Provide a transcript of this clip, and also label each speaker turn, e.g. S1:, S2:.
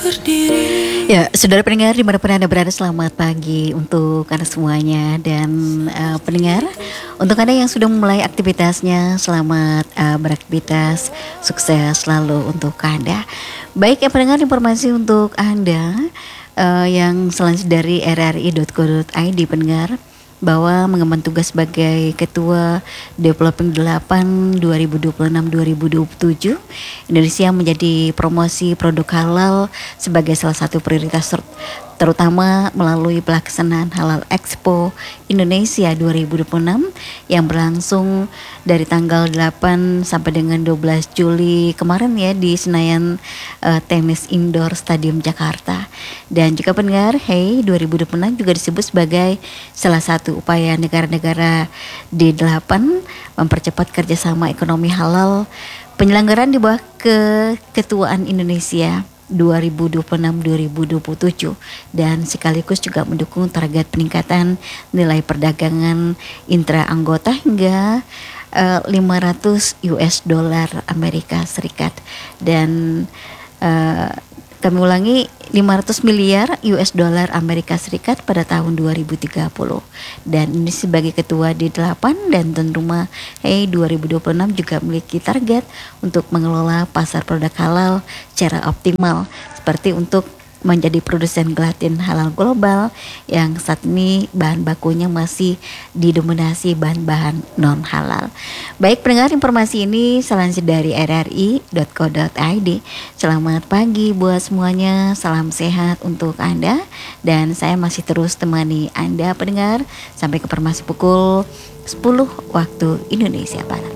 S1: Ya, saudara pendengar dimanapun Anda berada, selamat pagi untuk Anda semuanya. Dan pendengar, untuk Anda yang sudah memulai aktivitasnya, selamat beraktivitas, sukses selalu untuk Anda. Baik ya pendengar, informasi untuk Anda yang selanjutnya dari rri.co.id pendengar, bahwa mengemban tugas sebagai Ketua Developing 8 2026-2027, Indonesia menjadi promosi produk halal sebagai salah satu prioritas terutama melalui pelaksanaan Halal Expo Indonesia 2026 yang berlangsung dari tanggal 8 sampai dengan 12 Juli kemarin ya di Senayan Tenis Indoor Stadium Jakarta. Dan juga pendengar, 2026 juga disebut sebagai salah satu upaya negara-negara D8 mempercepat kerjasama ekonomi halal. Penyelenggaraan di bawah keketuaan Indonesia 2026-2027 dan sekaligus juga mendukung target peningkatan nilai perdagangan intra anggota hingga 500 US dollar Amerika Serikat dan kami ulangi 500 miliar US dollar Amerika Serikat pada tahun 2030. Dan ini sebagai ketua D8 dan tuan rumah 2026 juga memiliki target untuk mengelola pasar produk halal secara optimal, seperti untuk menjadi produsen gelatin halal global yang saat ini bahan bakunya masih didominasi bahan-bahan non halal. Baik pendengar, informasi ini selanjutnya dari rri.co.id. Selamat pagi buat semuanya, salam sehat untuk Anda, dan saya masih terus temani Anda pendengar sampai ke informasi pukul 10 waktu Indonesia Barat.